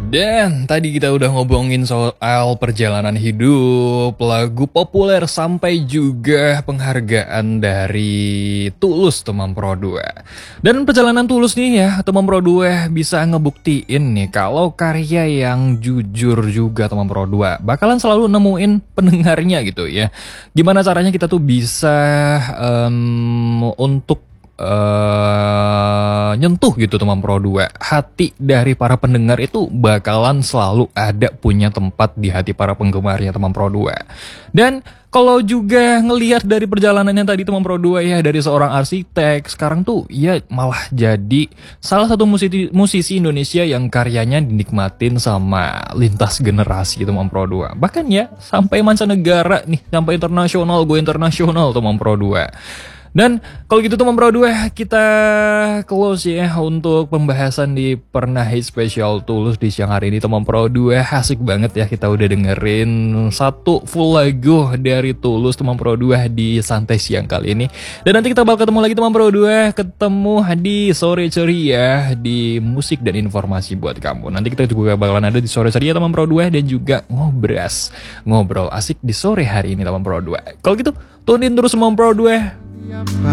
Dan tadi kita udah ngomongin soal perjalanan hidup, lagu populer sampai juga penghargaan dari Tulus Teman Pro 2. Dan perjalanan Tulus nih ya, Teman Pro 2 bisa ngebuktiin nih kalau karya yang jujur juga Teman Pro 2 bakalan selalu nemuin pendengarnya gitu ya. Gimana caranya kita tuh bisa untuk nyentuh gitu teman Pro 2. Hati dari para pendengar itu bakalan selalu ada punya tempat di hati para penggemarnya teman Pro 2. Dan kalau juga ngelihat dari perjalanannya tadi teman Pro 2 ya, dari seorang arsitek sekarang tuh ya malah jadi salah satu musisi Indonesia yang karyanya dinikmatin sama lintas generasi teman Pro 2. Bahkan ya sampai mancanegara nih, sampai internasional, go internasional teman Pro 2. Dan kalau gitu teman Pro 2, kita close ya untuk pembahasan di Pernah Hits Special Tulus di siang hari ini teman Pro 2. Asik banget ya, kita udah dengerin satu full lagu dari Tulus teman Pro 2 di santai siang kali ini. Dan nanti kita bakal ketemu lagi teman Pro 2, ketemu di sore ceria di musik dan informasi buat kamu. Nanti kita juga bakalan ada di sore ceria teman Pro 2 dan juga ngobrol asik di sore hari ini teman Pro 2. Kalau gitu tune in terus teman Pro 2.